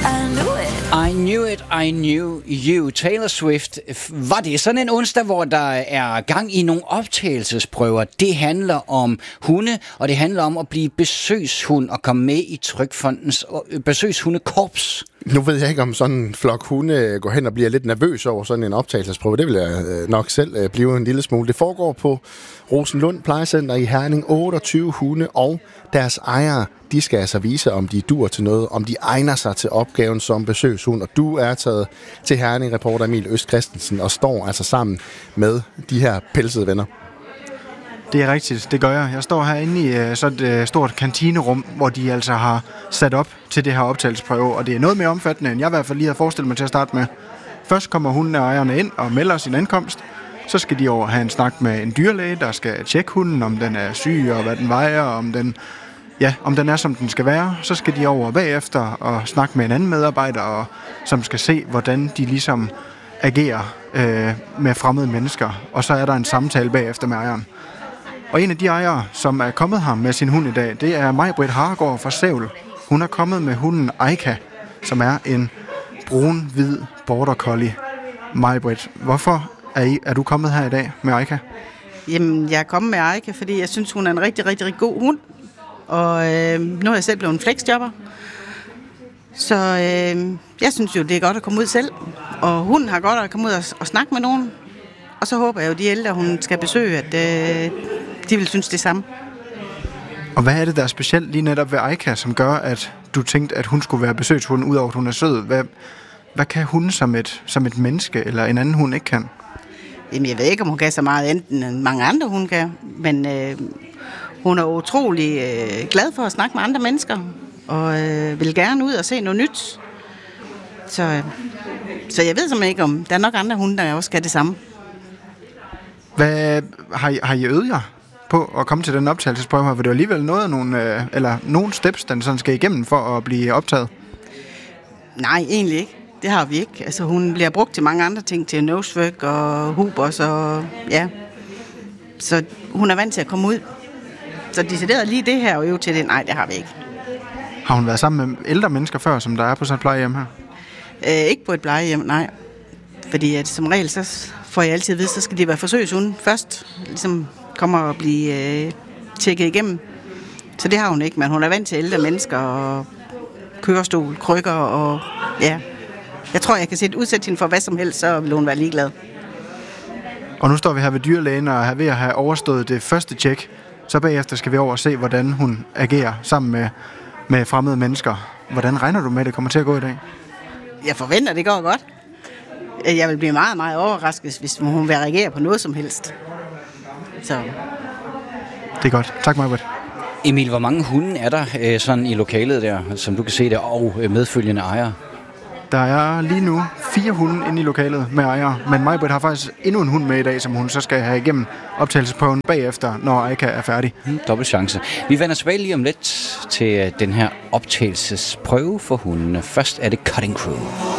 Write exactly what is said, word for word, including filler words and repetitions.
I knew it. I knew it, I knew you. Taylor Swift. Var det sådan en onsdag, hvor der er gang i nogle optagelsesprøver? Det handler om hunde, og det handler om at blive besøgshund og komme med i Trygfondens besøgshundekorps. Nu ved jeg ikke, om sådan en flok hunde går hen og bliver lidt nervøs over sådan en optagelsesprøve. Det vil jeg nok selv blive en lille smule. Det foregår på Rosenlund Plejecenter i Herning. otteogtyve hunde og deres ejere, de skal altså vise, om de dur til noget, om de egner sig til opgaven som besøgshund. Og du er taget til Herning, reporter Emil Øst Christensen, og står altså sammen med de her pelsede venner. Det er rigtigt, det gør jeg. Jeg står herinde i så et stort kantinerum, hvor de altså har sat op til det her optagelsesprøve, og det er noget mere omfattende, end jeg i hvert fald lige havde forestillet mig til at starte med. Først kommer hunden og ejerne ind og melder sin ankomst. Så skal de over have en snak med en dyrlæge, der skal tjekke hunden, om den er syg og hvad den vejer, om den, ja, om den er, som den skal være. Så skal de over bagefter og snakke med en anden medarbejder, og, som skal se, hvordan de ligesom agerer øh, med fremmede mennesker. Og så er der en samtale bagefter med ejeren. Og en af de ejere, som er kommet her med sin hund i dag, det er Maj-Britt Hargaard fra Sævl. Hun er kommet med hunden Aika, som er en brun-hvid border collie. Maj-Britt, hvorfor er, I, er du kommet her i dag med Aika? Jamen, jeg er kommet med Aika, fordi jeg synes, hun er en rigtig, rigtig, rigtig god hund. Og øh, nu er jeg selv blevet en flexjobber. Så øh, jeg synes jo, det er godt at komme ud selv. Og hunden har godt at komme ud og, og snakke med nogen. Og så håber jeg jo, de ældre, hun skal besøge, at øh, de vil synes det samme. Og hvad er det, der er specielt lige netop ved Aika, som gør, at du tænkte, at hun skulle være besøgshund, udover at hun er sød? Hvad, hvad kan hun som et, som et menneske, eller en anden hund ikke kan? Jamen, jeg ved ikke, om hun kan så meget enten end mange andre hun kan. Men øh, hun er utrolig øh, glad for at snakke med andre mennesker. Og øh, vil gerne ud og se noget nyt. Så, øh, så jeg ved simpelthen ikke, om der er nok andre hunde, der også skal det samme. Hvad har I, har I øvet jer på at komme til den optagelsesprøve her? For det er alligevel noget af nogle, øh, eller nogle steps, den sådan skal igennem for at blive optaget. Nej, egentlig ikke. Det har vi ikke. Altså, hun bliver brugt til mange andre ting, til nosework og hubers og ja. Så hun er vant til at komme ud. Så decideret lige det her og øve til det, nej, det har vi ikke. Har hun været sammen med ældre mennesker før, som der er på sådan et plejehjem her? Øh, ikke på et plejehjem, nej. Fordi at som regel, så får jeg altid at vide, så skal de være forsøgshunde først. Ligesom kommer og blive øh, tjekket igennem. Så det har hun ikke, men hun er vant til ældre mennesker og kørestol, krykker og ja. Jeg tror, jeg kan sætte udsætte hende for hvad som helst, så vil hun være ligeglad. Og nu står vi her ved dyrlægen og er ved at have overstået det første tjek. Så bagefter skal vi over og se, hvordan hun agerer sammen med, med fremmede mennesker. Hvordan regner du med, det kommer til at gå i dag? Jeg forventer, det går godt. Jeg vil blive meget, meget overrasket, hvis hun vil reagere på noget som helst. Så. Det er godt. Tak, Maj-Britt. Emil, hvor mange hunde er der øh, sådan i lokalet der, som du kan se der, og øh, medfølgende ejere? Der er lige nu fire hunde inde i lokalet med ejere, men Maj-Britt har faktisk endnu en hund med i dag, som hun så skal have igennem optagelsesprøven bagefter, når Aika er færdig. Hmm, dobbelt chance. Vi vender tilbage lige om lidt til den her optagelsesprøve for hundene. Først er det Cutting Crew.